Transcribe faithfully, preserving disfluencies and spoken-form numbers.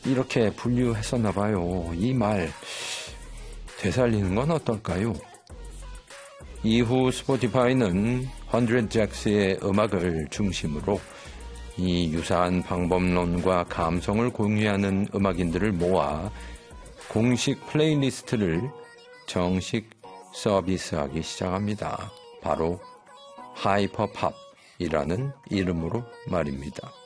이렇게 분류했었나 봐요. 이 말 되살리는 건 어떨까요? 이후 스포티파이는 헌드레드 잭스의 음악을 중심으로 이 유사한 방법론과 감성을 공유하는 음악인들을 모아 공식 플레이리스트를 정식 서비스하기 시작합니다. 바로 하이퍼팝이라는 이름으로 말입니다.